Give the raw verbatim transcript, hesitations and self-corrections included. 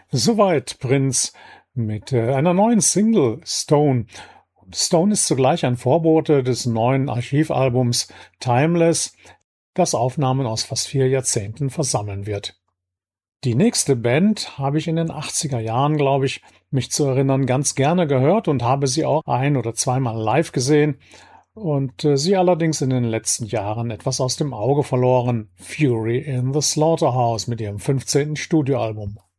Soweit Prince mit äh, einer neuen Single Stone. Stone ist zugleich ein Vorbote des neuen Archivalbums Timeless, das Aufnahmen aus fast vier Jahrzehnten versammeln wird. Die nächste Band habe ich in den achtziger Jahren, glaube ich, mich zu erinnern, ganz gerne gehört und habe sie auch ein- oder zweimal live gesehen und äh, sie allerdings in den letzten Jahren etwas aus dem Auge verloren. Fury in the Slaughterhouse mit ihrem fünfzehnten Studioalbum.